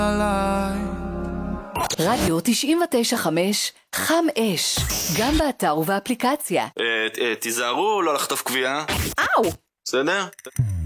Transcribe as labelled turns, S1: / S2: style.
S1: רדיו 99.5 חם אש, גם באתר ובאפליקציה.
S2: תיזהרו לא לחטוף קביעה.
S1: אאו!
S2: בסדר?